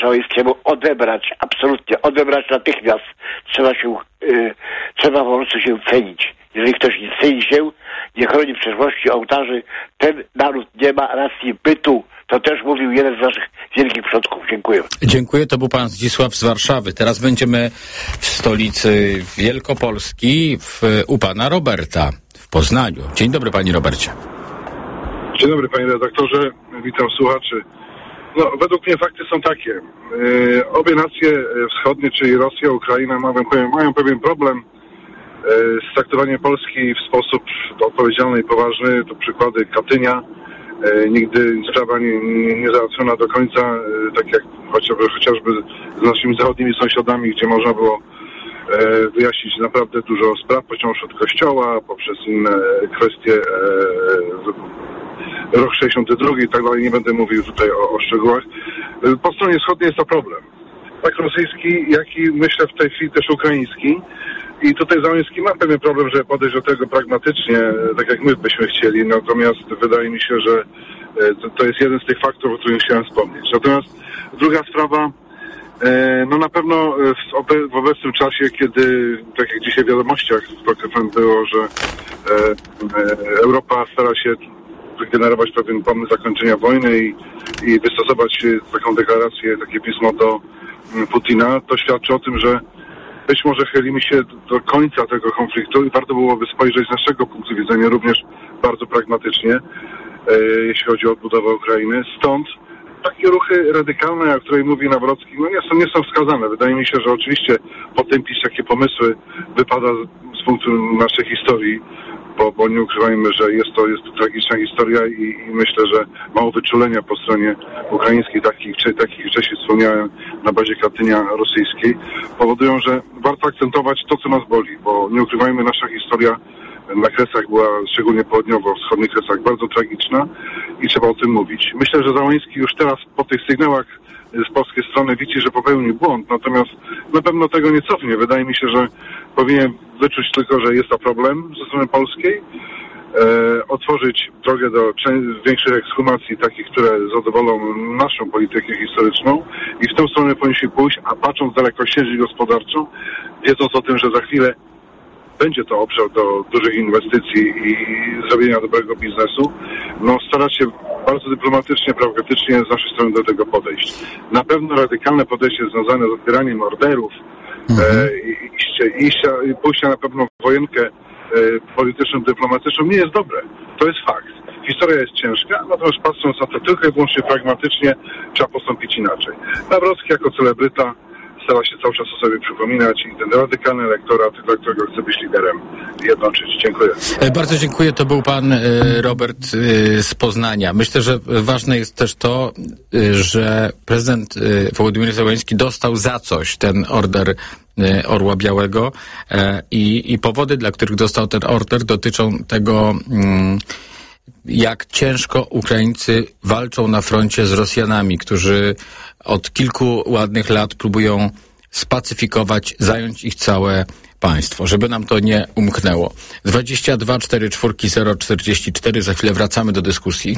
Załońskiemu odebrać, absolutnie odebrać natychmiast. Trzeba po prostu się cenić. Jeżeli ktoś nie ceni się, nie chroni przeszłości ołtarzy, ten naród nie ma racji bytu. To też mówił jeden z naszych wielkich przodków. Dziękuję. Dziękuję, to był pan Zdzisław z Warszawy. Teraz będziemy w stolicy Wielkopolski, u pana Roberta w Poznaniu. Dzień dobry, panie Robercie. Dzień dobry, panie redaktorze. Witam słuchaczy. No, według mnie fakty są takie. Obie nacje wschodnie, czyli Rosja, Ukraina, mają pewien problem z traktowaniem Polski w sposób odpowiedzialny i poważny. To przykłady Katynia. Nigdy sprawa nie załatwiona do końca, tak jak chociażby z naszymi zachodnimi sąsiadami, gdzie można było wyjaśnić naprawdę dużo spraw, począwszy od kościoła, poprzez inne kwestie, rok 62 i tak dalej, nie będę mówił tutaj o szczegółach. Po stronie wschodniej jest to problem. Tak rosyjski, jak i myślę w tej chwili też ukraiński. I tutaj Załęski ma pewien problem, żeby podejść do tego pragmatycznie, tak jak my byśmy chcieli, natomiast wydaje mi się, że to jest jeden z tych faktorów, o którym chciałem wspomnieć. Natomiast druga sprawa, no na pewno w obecnym czasie, kiedy, tak jak dzisiaj w wiadomościach było, że Europa stara się wygenerować pewien pomysł zakończenia wojny i wystosować taką deklarację, takie pismo do Putina, to świadczy o tym, że być może chylimy się do końca tego konfliktu i warto byłoby spojrzeć z naszego punktu widzenia również bardzo pragmatycznie, jeśli chodzi o odbudowę Ukrainy. Stąd takie ruchy radykalne, o której mówi Nawrocki, no nie są wskazane. Wydaje mi się, że oczywiście potępić takie pomysły wypada z punktu naszej historii, bo nie ukrywajmy, że jest to tragiczna historia i myślę, że mało wyczulenia po stronie ukraińskiej, takich wcześniej wspomniałem, na bazie Katynia rosyjskiej, powodują, że warto akcentować to, co nas boli, bo nie ukrywajmy, nasza historia na Kresach była, szczególnie południowo-wschodnich Kresach, bardzo tragiczna i trzeba o tym mówić. Myślę, że Załęski już teraz po tych sygnałach z polskiej strony widzi, że popełnił błąd, natomiast na pewno tego nie cofnie. Wydaje mi się, że powinien wyczuć tylko, że jest to problem ze strony polskiej, otworzyć drogę do większych ekshumacji, takich, które zadowolą naszą politykę historyczną i w tę stronę powinniśmy pójść, a patrząc dalekosiężnie gospodarczą, wiedząc o tym, że za chwilę będzie to obszar do dużych inwestycji i zrobienia dobrego biznesu, no starać się bardzo dyplomatycznie, pragmatycznie z naszej strony do tego podejść. Na pewno radykalne podejście związane z odbieraniem orderów i pójścia na pewno w wojenkę polityczną, dyplomatyczną nie jest dobre. To jest fakt. Historia jest ciężka, natomiast patrząc na to tylko i wyłącznie pragmatycznie, trzeba postąpić inaczej. Nawrocki jako celebryta stara się cały czas o sobie przypominać i ten radykalny elektorat, dla którego chce być liderem, jednoczyć. Dziękuję. Bardzo dziękuję. To był pan Robert z Poznania. Myślę, że ważne jest też to, że prezydent Wołodymyr Zełenski dostał za coś ten order Orła Białego i powody, dla których dostał ten order, dotyczą tego, jak ciężko Ukraińcy walczą na froncie z Rosjanami, którzy od kilku ładnych lat próbują spacyfikować, zająć ich całe państwo, żeby nam to nie umknęło. 22 44 044, za chwilę wracamy do dyskusji.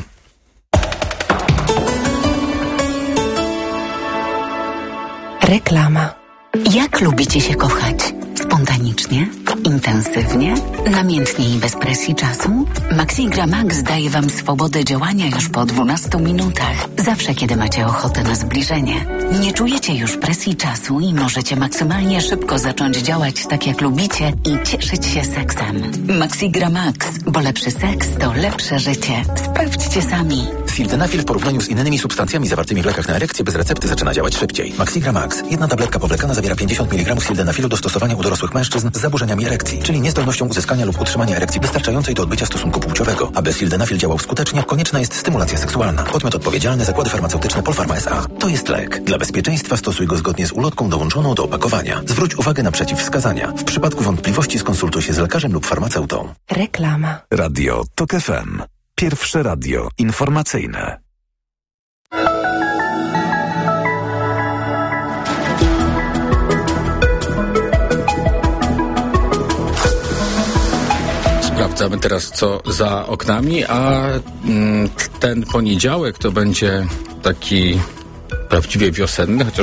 Reklama. Jak lubicie się kochać? Spontanicznie? Intensywnie? Namiętnie i bez presji czasu? Maxigra Max daje Wam swobodę działania już po 12 minutach. Zawsze, kiedy macie ochotę na zbliżenie. Nie czujecie już presji czasu i możecie maksymalnie szybko zacząć działać tak, jak lubicie i cieszyć się seksem. Maxigra Max, bo lepszy seks to lepsze życie. Sprawdźcie sami. Sildenafil w porównaniu z innymi substancjami zawartymi w lekach na erekcję bez recepty zaczyna działać szybciej. Maxigra Max. Jedna tabletka powlekana zawiera 50 mg sildenafilu do stosowania u dorosłych mężczyzn z zaburzeniami erekcji, czyli niezdolnością uzyskania lub utrzymania erekcji wystarczającej do odbycia stosunku płciowego. Aby sildenafil działał skutecznie, konieczna jest stymulacja seksualna. Podmiot odpowiedzialny: Zakłady Farmaceutyczne Polpharma S.A. To jest lek. Dla bezpieczeństwa stosuj go zgodnie z ulotką dołączoną do opakowania. Zwróć uwagę na przeciwwskazania. W przypadku wątpliwości skonsultuj się z lekarzem lub farmaceutą. Reklama. Radio TOK FM. Pierwsze radio informacyjne. Sprawdzamy teraz, co za oknami, a ten poniedziałek to będzie taki prawdziwie wiosenny, chociaż